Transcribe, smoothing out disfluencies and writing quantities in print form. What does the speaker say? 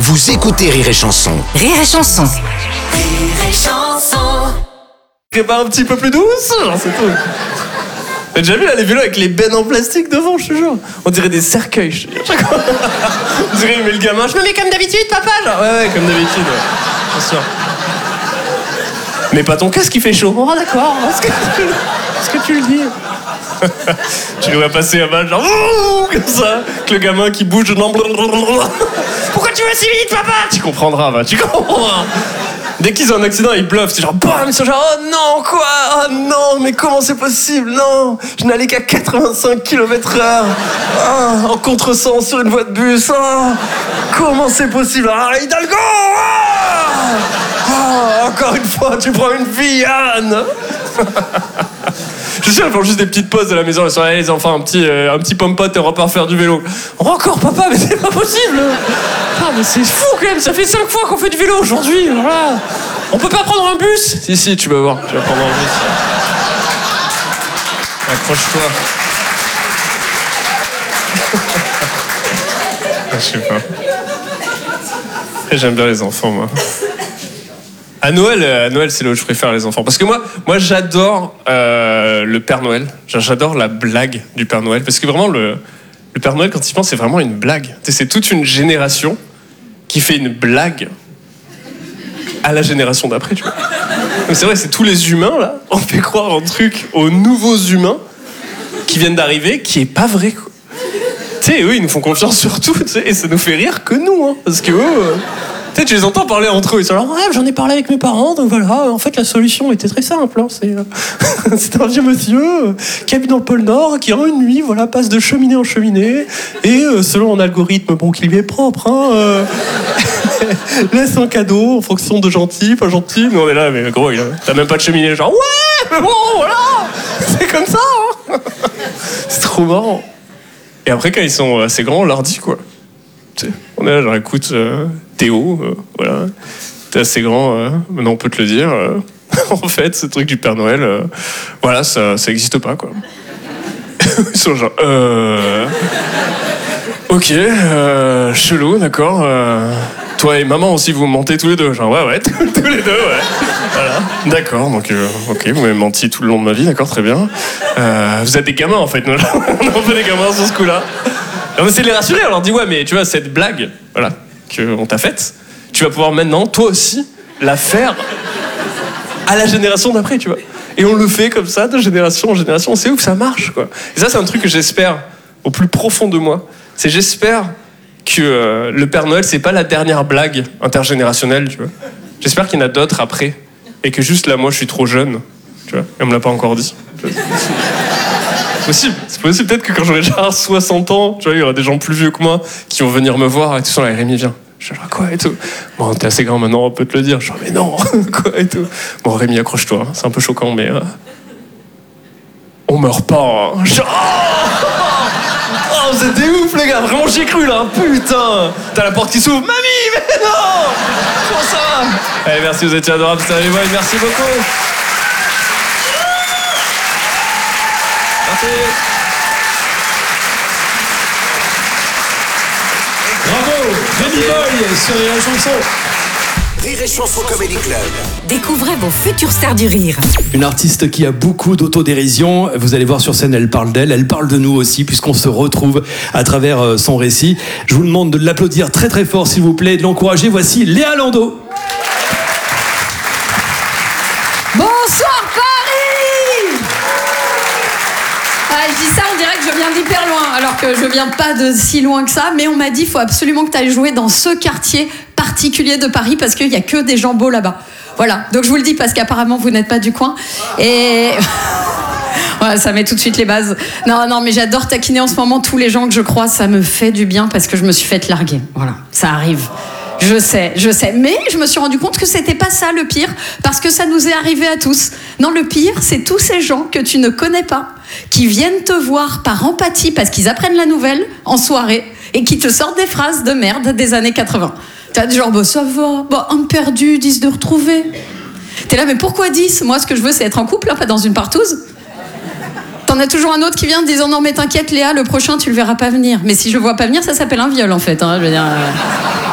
Vous écoutez Rire et Chanson. Rire et Chanson. Rire et Chanson. Prépare un petit peu plus douce, genre, c'est tout. T'as déjà vu là les vélos avec les bennes en plastique devant, je te jure. On dirait des cercueils, je te jure. On dirait, mais le gamin, je me mets comme d'habitude, papa, genre. Ouais, comme d'habitude, ouais. Bien sûr. Mais pas ton casque qui fait chaud. Oh d'accord, est-ce que tu le dis? Tu le vois passer à balle, genre comme ça, avec le gamin qui bouge. Non, pourquoi tu vas si vite, papa? Tu comprendras, va, tu comprendras. Dès qu'ils ont un accident, ils bluffent. C'est genre, bam, ils sont genre, oh non, quoi? Oh non, mais comment c'est possible? Non, je n'allais qu'à 85 km/h. Oh, en contresens sur une voie de bus. Oh, comment c'est possible? Ah, Hidalgo! Oh, encore une fois, tu prends une vie, Anne. Je suis sûr, ils font juste des petites pauses de la maison. Ils sont allés, les enfants, un petit pomme-pote et on repart faire du vélo. Oh, encore, papa, mais c'est pas possible. Ah, mais c'est fou quand même. Ça fait 5 fois qu'on fait du vélo aujourd'hui. Voilà. On peut pas prendre un bus? Si, tu vas voir. Tu vas prendre un bus. Accroche-toi. Je sais pas. J'aime bien les enfants, moi. À Noël, c'est là où je préfère les enfants. Parce que moi j'adore le Père Noël. J'adore la blague du Père Noël. Parce que vraiment, le Père Noël, quand il pense, c'est vraiment une blague. C'est toute une génération qui fait une blague à la génération d'après, tu vois. Mais c'est vrai, c'est tous les humains, là. On fait croire un truc aux nouveaux humains qui viennent d'arriver, qui est pas vrai, quoi. Tu sais, eux, ils nous font confiance sur tout, tu sais, et ça nous fait rire que nous, hein. Parce que eux... Tu les entends parler entre eux. Ils sont là, ouais, j'en ai parlé avec mes parents, donc voilà, en fait, la solution était très simple. Hein, c'est un vieux monsieur qui habite dans le pôle Nord, qui en une nuit, voilà, passe de cheminée en cheminée, et selon un algorithme, bon, qui lui est propre, hein, laisse un cadeau en fonction de gentil, pas gentil. Nous, on est là, mais gros, t'as même pas de cheminée. Genre, ouais, mais bon, voilà, c'est comme ça. Hein. C'est trop marrant. Et après, quand ils sont assez grands, on leur dit, quoi. T'sais, on est là, genre, écoute, Théo, voilà, t'es assez grand, maintenant on peut te le dire. En fait, ce truc du Père Noël, voilà, ça existe pas, quoi. Ils sont genre, ok, chelou, d'accord. Toi et maman aussi, vous mentez tous les deux. Genre, ouais, tous les deux, ouais. Voilà, d'accord, donc, ok, vous m'avez menti tout le long de ma vie, d'accord, très bien. Vous êtes des gamins, en fait, nous, on est un peu des gamins sur ce coup-là. On essaie de les rassurer, on leur dit, ouais, mais tu vois, cette blague, voilà, qu'on t'a faite, tu vas pouvoir maintenant, toi aussi, la faire à la génération d'après, tu vois. Et on le fait comme ça, de génération en génération, c'est où que ça marche, quoi. Et ça, c'est un truc que j'espère, au plus profond de moi, c'est j'espère que le Père Noël, c'est pas la dernière blague intergénérationnelle, tu vois. J'espère qu'il y en a d'autres après, et que juste là, moi, je suis trop jeune, tu vois, et on me l'a pas encore dit. C'est possible, peut-être que quand j'aurai déjà 60 ans, tu vois, il y aura des gens plus vieux que moi qui vont venir me voir et tout ça, là, Rémi, viens. Je suis genre, quoi et tout. Bon, t'es assez grand maintenant, on peut te le dire. Je suis genre, mais non, quoi et tout. Bon, Rémi, accroche-toi, hein. C'est un peu choquant, mais on meurt pas. Hein. Oh, vous êtes des ouf, les gars, vraiment, j'y ai cru là, putain. T'as la porte qui s'ouvre, mamie, mais non. Comment ça va? Allez, merci, vous étiez adorables, salut, ouais, merci beaucoup. Merci. Bravo, Rémi Boy sur Rire et Chanson. Rire et Chanson Comedy Club. Découvrez vos futures stars du rire. Une artiste qui a beaucoup d'autodérision. Vous allez voir sur scène, elle parle d'elle, elle parle de nous aussi, puisqu'on se retrouve à travers son récit. Je vous demande de l'applaudir très très fort, s'il vous plaît, et de l'encourager. Voici Léa Landau. Bonsoir Paris! Je dis ça, on dirait que je viens d'hyper loin, alors que je viens pas de si loin que ça, mais on m'a dit il faut absolument que tu ailles jouer dans ce quartier particulier de Paris parce qu'il y a que des gens beaux là-bas. Voilà, donc je vous le dis parce qu'apparemment vous n'êtes pas du coin. Et ouais, ça met tout de suite les bases. Non, mais j'adore taquiner en ce moment tous les gens que je croise, ça me fait du bien parce que je me suis faite larguer. Voilà, ça arrive. Je sais, mais je me suis rendu compte que c'était pas ça le pire, parce que ça nous est arrivé à tous. Non, le pire, c'est tous ces gens que tu ne connais pas, qui viennent te voir par empathie, parce qu'ils apprennent la nouvelle en soirée, et qui te sortent des phrases de merde des années 80. T'as du genre, bah ça va, bah un perdu, 10 de retrouver. T'es là, mais pourquoi 10? Moi, ce que je veux, c'est être en couple, hein, pas dans une partouze. T'en as toujours un autre qui vient te disant, non mais t'inquiète Léa, le prochain, tu le verras pas venir. Mais si je le vois pas venir, ça s'appelle un viol, en fait. Hein, je veux dire...